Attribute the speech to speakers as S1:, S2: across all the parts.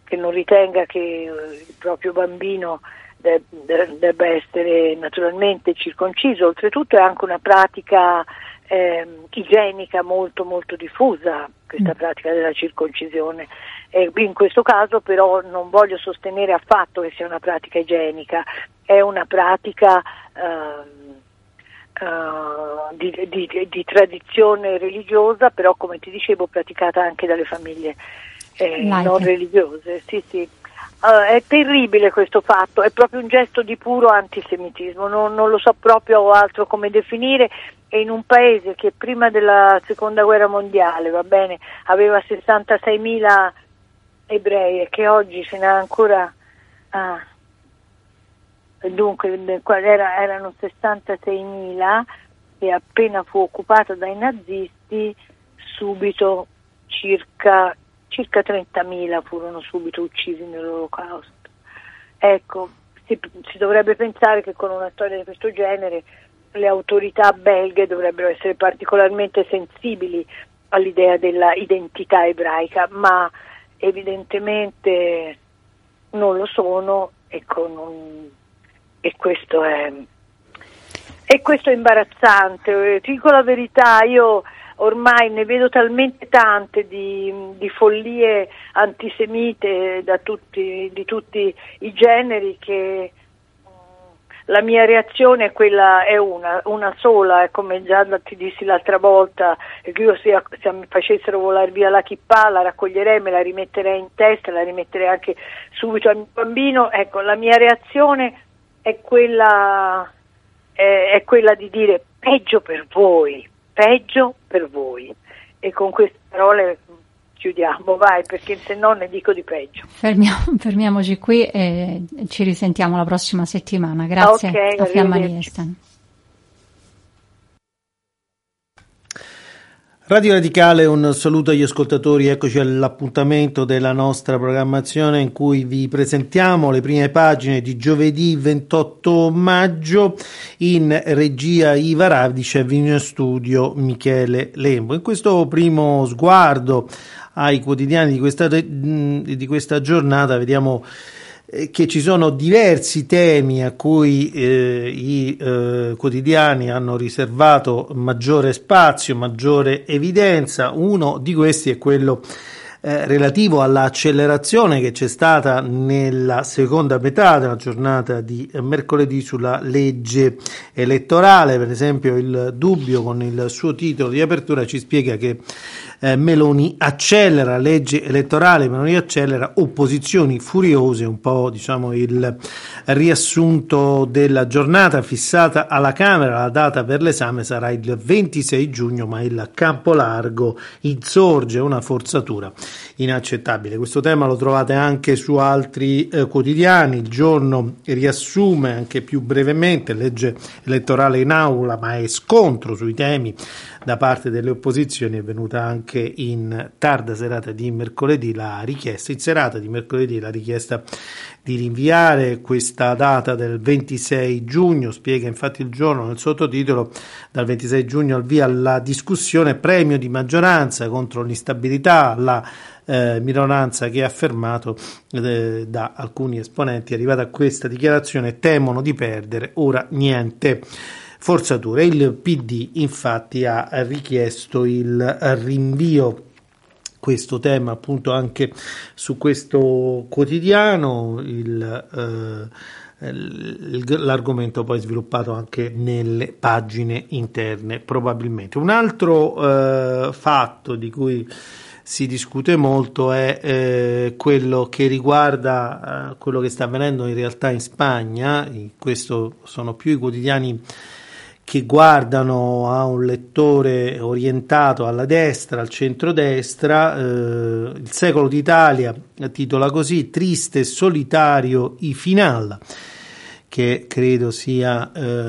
S1: che non ritenga che il proprio bambino debba essere naturalmente circonciso. Oltretutto è anche una pratica igienica molto molto diffusa, questa pratica della circoncisione. In questo caso però non voglio sostenere affatto che sia una pratica igienica, è una pratica di tradizione religiosa, però come ti dicevo praticata anche dalle famiglie non religiose. Sì. È terribile questo fatto, è proprio un gesto di puro antisemitismo, non lo so proprio altro come definire, e in un paese che prima della seconda guerra mondiale, va bene, aveva 66.000 ebrei e che oggi ce n'ha ancora, dunque erano 66.000 e appena fu occupato dai nazisti subito circa 30.000 furono subito uccisi nell'Olocausto. Ecco, si dovrebbe pensare che con una storia di questo genere le autorità belghe dovrebbero essere particolarmente sensibili all'idea della identità ebraica, ma evidentemente non lo sono, e questo è imbarazzante. Ti dico la verità, io ormai ne vedo talmente tante di follie antisemite di tutti i generi che la mia reazione è una sola, è come già ti dissi l'altra volta, che io se mi facessero volare via la kippah la raccoglierei, me la rimetterei in testa, la rimetterei anche subito al mio bambino. Ecco, la mia reazione è quella di dire peggio per voi. E con queste parole chiudiamo, vai, perché se no ne dico di peggio.
S2: Fermiamoci qui e ci risentiamo la prossima settimana. Grazie a Fiamma Nielsen.
S3: Radio Radicale, un saluto agli ascoltatori, eccoci all'appuntamento della nostra programmazione in cui vi presentiamo le prime pagine di giovedì 28 maggio, in regia Iva Radicev, in studio Michele Lembo. In questo primo sguardo ai quotidiani di questa giornata vediamo che ci sono diversi temi a cui i quotidiani hanno riservato maggiore spazio, maggiore evidenza. Uno di questi è quello relativo all'accelerazione che c'è stata nella seconda metà della giornata di mercoledì sulla legge elettorale. Per esempio il Dubbio, con il suo titolo di apertura, ci spiega che Meloni accelera, legge elettorale, Meloni accelera, opposizioni furiose, un po' diciamo il riassunto della giornata. Fissata alla Camera, la data per l'esame sarà il 26 giugno, ma il campo largo insorge, una forzatura inaccettabile. Questo tema lo trovate anche su altri quotidiani. Il Giorno riassume anche più brevemente: legge elettorale in aula, ma è scontro sui temi da parte delle opposizioni. È venuta anche in tarda serata di mercoledì in serata di mercoledì la richiesta di rinviare questa data del 26 giugno. Spiega infatti il Giorno nel sottotitolo: dal 26 giugno al via alla discussione, premio di maggioranza contro l'instabilità. La minoranza che ha affermato da alcuni esponenti, arrivata a questa dichiarazione, temono di perdere, ora niente forzature. Il PD infatti ha richiesto il rinvio. Questo tema appunto anche su questo quotidiano, l'argomento poi sviluppato anche nelle pagine interne probabilmente. Un altro fatto di cui si discute molto è quello che riguarda quello che sta avvenendo in realtà in Spagna. Questo sono più i quotidiani che guardano a un lettore orientato alla destra, al centrodestra. Il Secolo d'Italia titola così: triste e solitario i final, che credo sia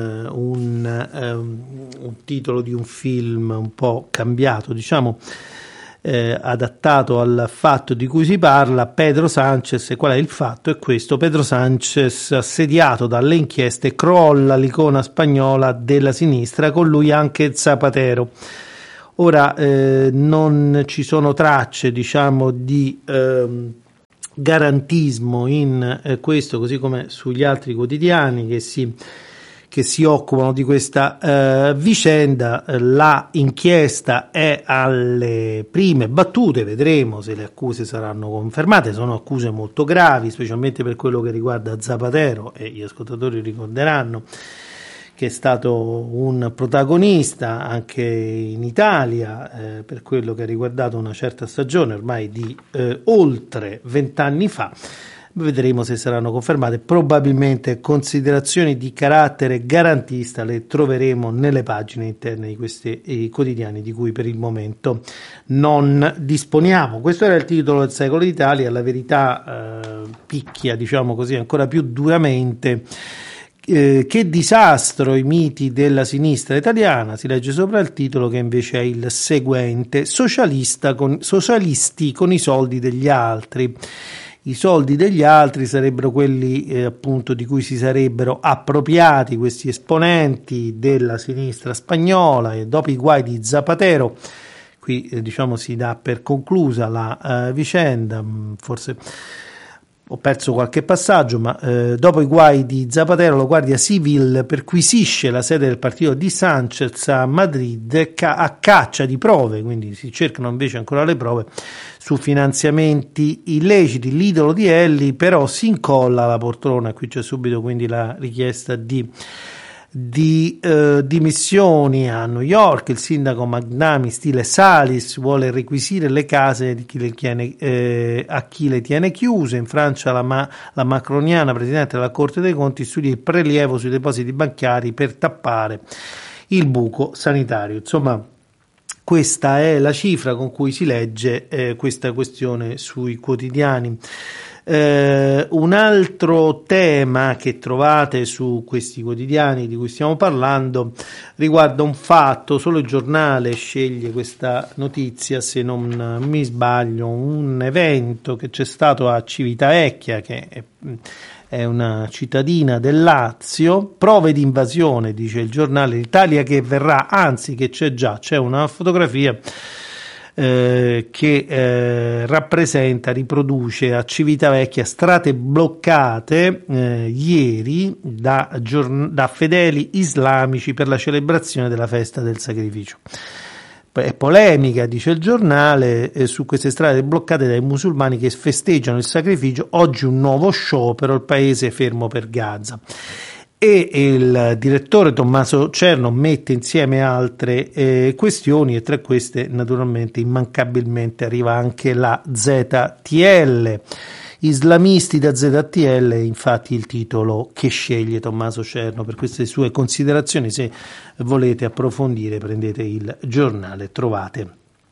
S3: un titolo di un film un po' cambiato, diciamo, adattato al fatto di cui si parla. Pedro Sánchez, qual è il fatto? È questo: Pedro Sánchez, assediato dalle inchieste, crolla l'icona spagnola della sinistra, con lui anche Zapatero. Ora non ci sono tracce, diciamo, di garantismo in questo, così come sugli altri quotidiani che si occupano di questa vicenda. La inchiesta è alle prime battute, vedremo se le accuse saranno confermate. Sono accuse molto gravi, specialmente per quello che riguarda Zapatero, e gli ascoltatori ricorderanno che è stato un protagonista anche in Italia per quello che ha riguardato una certa stagione ormai di oltre 20 anni fa. Vedremo se saranno confermate. Probabilmente considerazioni di carattere garantista le troveremo nelle pagine interne di questi quotidiani di cui per il momento non disponiamo. Questo era il titolo del Secolo d'Italia. La verità picchia, diciamo così, ancora più duramente. Che disastro i miti della sinistra italiana, si legge sopra il titolo, che invece è il seguente: socialisti con i soldi degli altri. I soldi degli altri sarebbero quelli appunto di cui si sarebbero appropriati questi esponenti della sinistra spagnola, e dopo i guai di Zapatero, qui diciamo si dà per conclusa la vicenda. Forse ho perso qualche passaggio, ma dopo i guai di Zapatero la Guardia Civil perquisisce la sede del partito di Sanchez a Madrid a caccia di prove, quindi si cercano invece ancora le prove su finanziamenti illeciti. L'idolo di Elli però si incolla alla poltrona. Qui c'è subito quindi la richiesta di dimissioni a New York. Il sindaco Magnami stile Salis vuole requisire le case di chi a chi le tiene chiuse. In Francia la macroniana presidente della Corte dei Conti studia il prelievo sui depositi bancari per tappare il buco sanitario. Insomma, questa è la cifra con cui si legge questa questione sui quotidiani. Un altro tema che trovate su questi quotidiani di cui stiamo parlando riguarda un fatto. Solo il Giornale sceglie questa notizia, se non mi sbaglio, un evento che c'è stato a Civitavecchia, che è una cittadina del Lazio. Prove di invasione, dice il Giornale, l'Italia che verrà, anzi che c'è una fotografia che riproduce a Civitavecchia strade bloccate ieri da fedeli islamici per la celebrazione della festa del sacrificio. È polemica, dice il Giornale, su queste strade bloccate dai musulmani che festeggiano il sacrificio. Oggi un nuovo sciopero, il paese fermo per Gaza. E il direttore Tommaso Cerno mette insieme altre questioni, e tra queste naturalmente immancabilmente arriva anche la ZTL. Islamisti da ZTL, infatti il titolo che sceglie Tommaso Cerno per queste sue considerazioni. Se volete approfondire prendete il Giornale, trovate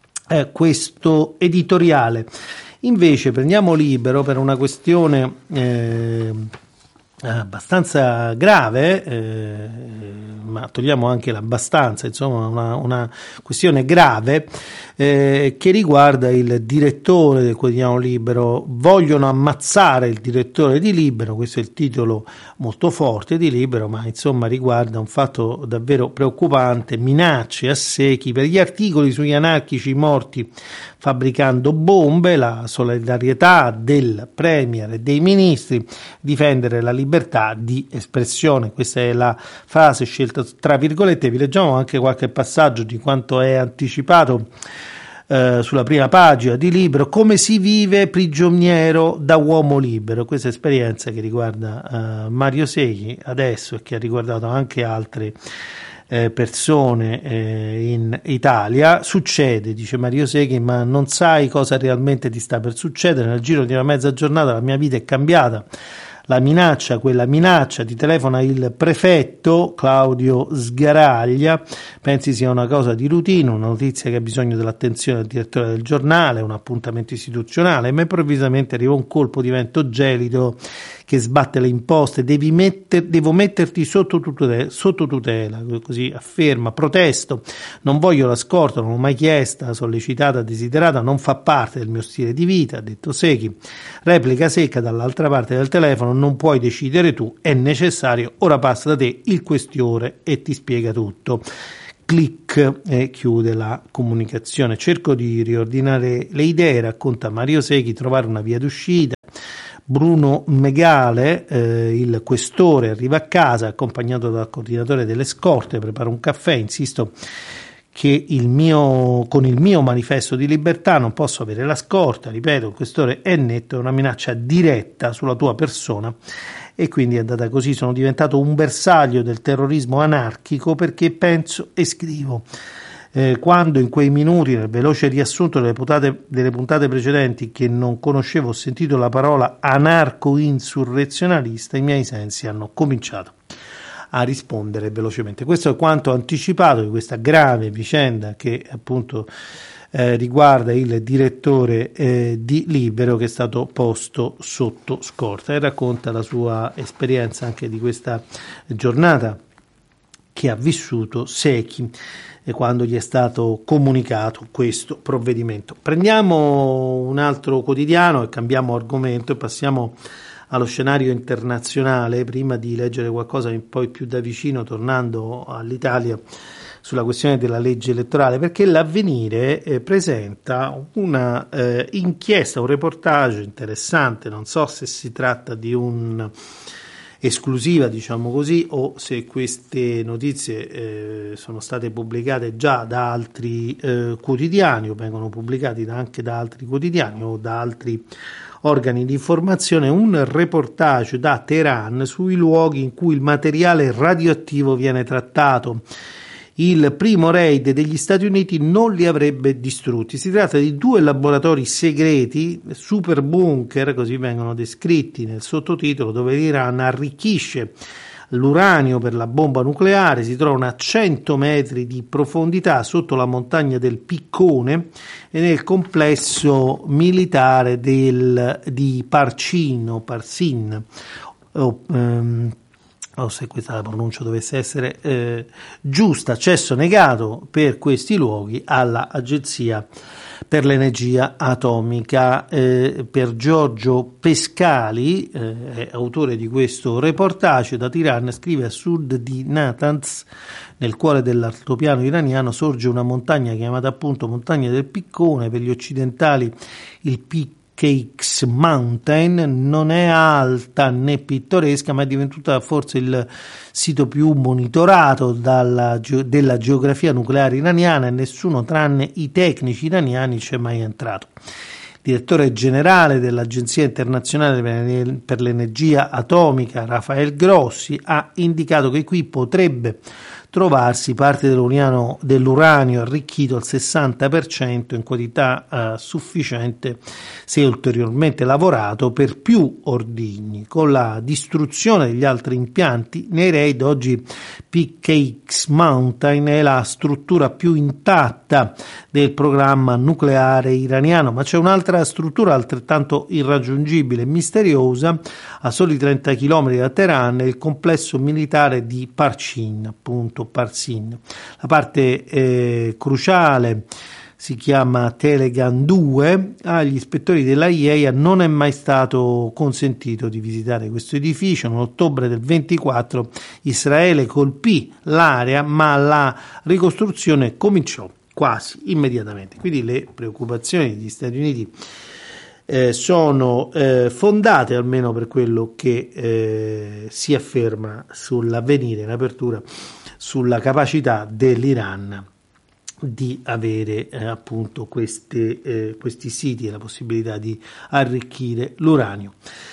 S3: questo editoriale. Invece prendiamo Libero per una questione abbastanza grave, ma togliamo anche l'abbastanza, insomma una questione grave che riguarda il direttore del quotidiano Libero. Vogliono ammazzare il direttore di Libero, questo è il titolo molto forte di Libero, ma insomma riguarda un fatto davvero preoccupante: minacce a secchi per gli articoli sugli anarchici morti fabbricando bombe, la solidarietà del premier e dei ministri, difendere la libertà di espressione. Questa è la frase scelta tra virgolette. Vi leggiamo anche qualche passaggio di quanto è anticipato sulla prima pagina di Libero. Come si vive prigioniero da uomo libero? Questa esperienza che riguarda Mario Secchi adesso e che ha riguardato anche altre persone in Italia. Succede, dice Mario Secchi, ma non sai cosa realmente ti sta per succedere. Nel giro di una mezza giornata la mia vita è cambiata. Quella minaccia, ti telefona il prefetto Claudio Sgaraglia, pensi sia una cosa di routine, una notizia che ha bisogno dell'attenzione del direttore del Giornale, un appuntamento istituzionale, ma improvvisamente arriva un colpo di vento gelido che sbatte le imposte. Devo metterti sotto tutela, così afferma. Protesto, non voglio la scorta, non l'ho mai chiesta, sollecitata, desiderata, non fa parte del mio stile di vita, ha detto Secchi. Replica secca dall'altra parte del telefono: non puoi decidere tu, è necessario, ora passa da te il questore e ti spiega tutto. Clic, e chiude la comunicazione. Cerco di riordinare le idee, racconta Mario Secchi, trovare una via d'uscita. Bruno Megale, il questore, arriva a casa accompagnato dal coordinatore delle scorte, prepara un caffè, insisto che con il mio manifesto di libertà non posso avere la scorta, ripeto, il questore è netto, è una minaccia diretta sulla tua persona, e quindi è andata così. Sono diventato un bersaglio del terrorismo anarchico perché penso e scrivo. Quando in quei minuti, nel veloce riassunto delle puntate precedenti, che non conoscevo, ho sentito la parola anarco-insurrezionalista, i miei sensi hanno cominciato a rispondere velocemente. Questo è quanto anticipato di questa grave vicenda che appunto riguarda il direttore di Libero, che è stato posto sotto scorta, e racconta la sua esperienza anche di questa giornata che ha vissuto Secchi quando gli è stato comunicato questo provvedimento. Prendiamo un altro quotidiano e cambiamo argomento e passiamo allo scenario internazionale, prima di leggere qualcosa poi più da vicino, tornando all'Italia, sulla questione della legge elettorale, perché l'Avvenire presenta una inchiesta, un reportage interessante. Non so se si tratta di un esclusiva, diciamo così, o se queste notizie sono state pubblicate già da altri quotidiani, o vengono pubblicate anche da altri quotidiani o da altri organi di informazione. Un reportage da Teheran sui luoghi in cui il materiale radioattivo viene trattato. Il primo raid degli Stati Uniti non li avrebbe distrutti. Si tratta di 2 laboratori segreti, super bunker, così vengono descritti nel sottotitolo, dove l'Iran arricchisce l'uranio per la bomba nucleare. Si trovano a 100 metri di profondità sotto la montagna del Piccone e nel complesso militare di Parsin, o se questa la pronuncia dovesse essere giusta. Accesso negato per questi luoghi alla Agenzia per l'Energia Atomica. Per Giorgio Pescali, è autore di questo reportage da Teheran, scrive: a sud di Natanz, nel cuore dell'altopiano iraniano, sorge una montagna chiamata appunto Montagna del Piccone, per gli occidentali il Cakes Mountain. Non è alta né pittoresca, ma è divenuta forse il sito più monitorato della geografia nucleare iraniana, e nessuno tranne i tecnici iraniani ci è mai entrato. Il direttore generale dell'Agenzia internazionale per l'energia atomica, Rafael Grossi, ha indicato che qui potrebbe trovarsi parte dell'uranio arricchito al 60% in quantità sufficiente, se ulteriormente lavorato, per più ordigni. Con la distruzione degli altri impianti nei raid, oggi Cakes Mountain è la struttura più intatta del programma nucleare iraniano, ma c'è un'altra struttura altrettanto irraggiungibile e misteriosa a soli 30 km da Teheran, il complesso militare di Parsin, appunto Parsin. La parte cruciale si chiama Telegan 2. Agli ispettori della IAEA non è mai stato consentito di visitare questo edificio. Nell'ottobre del 24 Israele colpì l'area, ma la ricostruzione cominciò quasi immediatamente. Quindi le preoccupazioni degli Stati Uniti sono fondate, almeno per quello che si afferma sull'Avvenire in apertura, sulla capacità dell'Iran di avere appunto questi siti e la possibilità di arricchire l'uranio.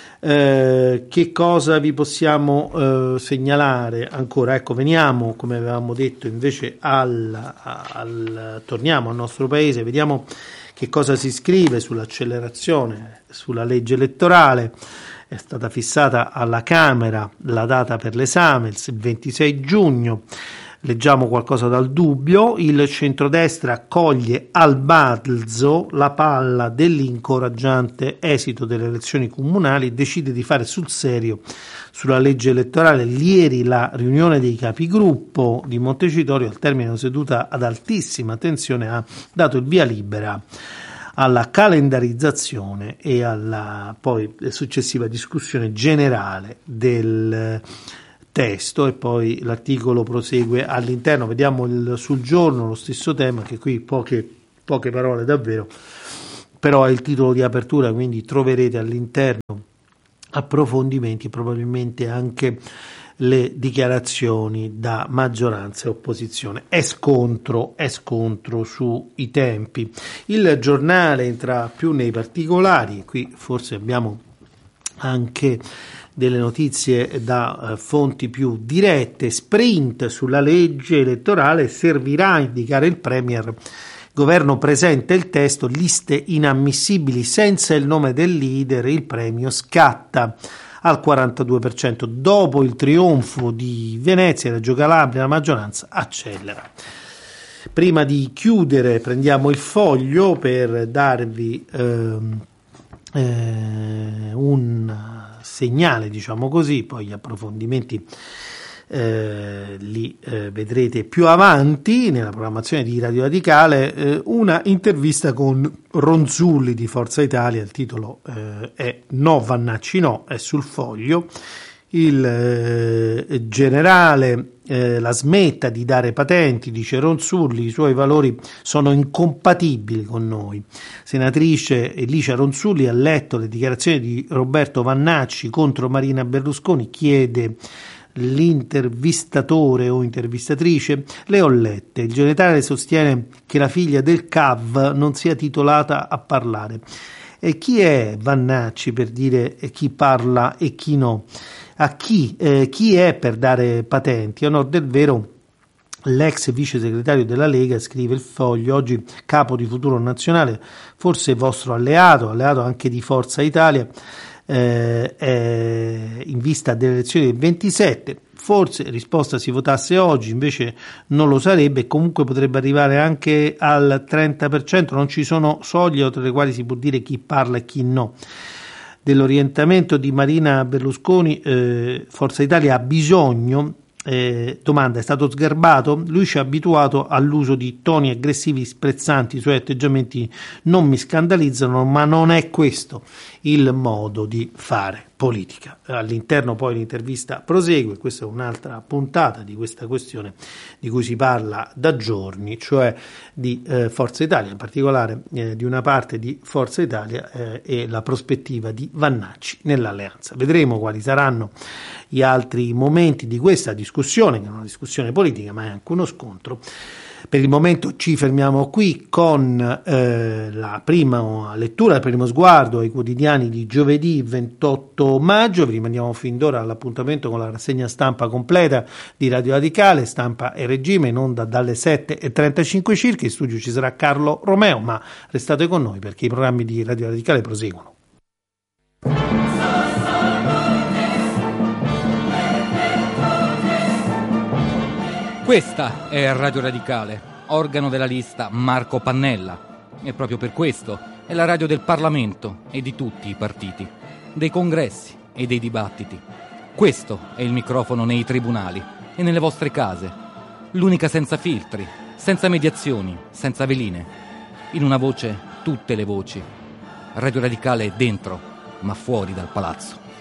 S3: Che cosa vi possiamo segnalare ancora? Ecco, veniamo, come avevamo detto, invece torniamo al nostro paese, vediamo che cosa si scrive sull'accelerazione, sulla legge elettorale. È stata fissata alla Camera la data per l'esame, il 26 giugno. Leggiamo qualcosa dal Dubbio. Il centrodestra coglie al balzo la palla dell'incoraggiante esito delle elezioni comunali e decide di fare sul serio sulla legge elettorale. Ieri la riunione dei capigruppo di Montecitorio, al termine di una seduta ad altissima tensione, ha dato il via libera alla calendarizzazione e alla poi successiva discussione generale del testo, e poi l'articolo prosegue all'interno. Vediamo sul Giorno lo stesso tema, che qui poche parole davvero, però è il titolo di apertura, quindi troverete all'interno approfondimenti, probabilmente anche le dichiarazioni da maggioranza e opposizione. È scontro sui tempi. Il Giornale entra più nei particolari, qui forse abbiamo anche delle notizie da fonti più dirette. Sprint sulla legge elettorale, servirà a indicare il Premier. Governo presenta il testo, liste inammissibili senza il nome del leader, il premio scatta al 42%. Dopo il trionfo di Venezia e Reggio Calabria, la maggioranza accelera. Prima di chiudere prendiamo il Foglio per darvi un segnale, diciamo così, poi gli approfondimenti li vedrete più avanti nella programmazione di Radio Radicale. Una intervista con Ronzulli di Forza Italia, il titolo è No Vannacci no, è sul Foglio. Il generale la smetta di dare patenti, dice Ronzulli, i suoi valori sono incompatibili con noi. Senatrice Licia Ronzulli ha letto le dichiarazioni di Roberto Vannacci contro Marina Berlusconi, chiede l'intervistatore o intervistatrice. Le ho lette. Il generale sostiene che la figlia del CAV non sia titolata a parlare. E chi è Vannacci per dire chi parla e chi no? A chi è per dare patenti? A onor del vero, l'ex vice segretario della Lega, scrive il Foglio, oggi capo di Futuro Nazionale, forse vostro alleato anche di Forza Italia, in vista delle elezioni del 27, forse risposta si votasse oggi, invece non lo sarebbe e comunque potrebbe arrivare anche al 30%, non ci sono soglie oltre le quali si può dire chi parla e chi no. Dell'orientamento di Marina Berlusconi Forza Italia ha bisogno. Domanda: è stato sgarbato? Lui ci ha abituato all'uso di toni aggressivi, sprezzanti, i suoi atteggiamenti non mi scandalizzano, ma non è questo il modo di fare politica. All'interno poi l'intervista prosegue, questa è un'altra puntata di questa questione di cui si parla da giorni, cioè di Forza Italia, in particolare di una parte di Forza Italia e la prospettiva di Vannacci nell'alleanza. Vedremo quali saranno gli altri momenti di questa discussione, che è una discussione politica ma è anche uno scontro. Per il momento ci fermiamo qui con la prima lettura, il primo sguardo ai quotidiani di giovedì 28 maggio. Vi rimandiamo fin d'ora all'appuntamento con la rassegna stampa completa di Radio Radicale, Stampa e Regime, in onda dalle 7:35 circa. In studio ci sarà Carlo Romeo, ma restate con noi perché i programmi di Radio Radicale proseguono.
S4: Questa è Radio Radicale, organo della lista Marco Pannella, e proprio per questo è la radio del Parlamento e di tutti i partiti, dei congressi e dei dibattiti. Questo è il microfono nei tribunali e nelle vostre case, l'unica senza filtri, senza mediazioni, senza veline. In una voce tutte le voci. Radio Radicale è dentro, ma fuori dal palazzo.